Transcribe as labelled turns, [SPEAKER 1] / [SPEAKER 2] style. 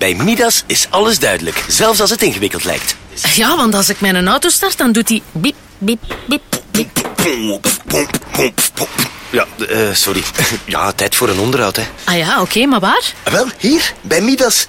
[SPEAKER 1] Bij Midas is alles duidelijk, zelfs als het ingewikkeld lijkt.
[SPEAKER 2] Ja, want als ik mijn auto start, dan doet hij biep, biep, biep, biep.
[SPEAKER 1] Ja, sorry. Ja, tijd voor een onderhoud, hè.
[SPEAKER 2] Ah ja, oké, maar waar?
[SPEAKER 1] Wel, hier, bij Midas.